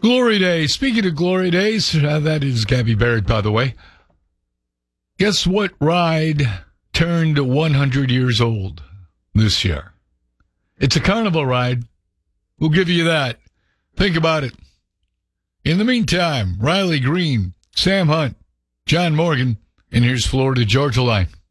Glory Days. Speaking of Glory Days, that is Gabby Barrett, by the way. Guess what ride turned 100 years old this year? It's a carnival ride. We'll give you that. Think about it. In the meantime, Riley Green, Sam Hunt, John Morgan, and here's Florida Georgia Line.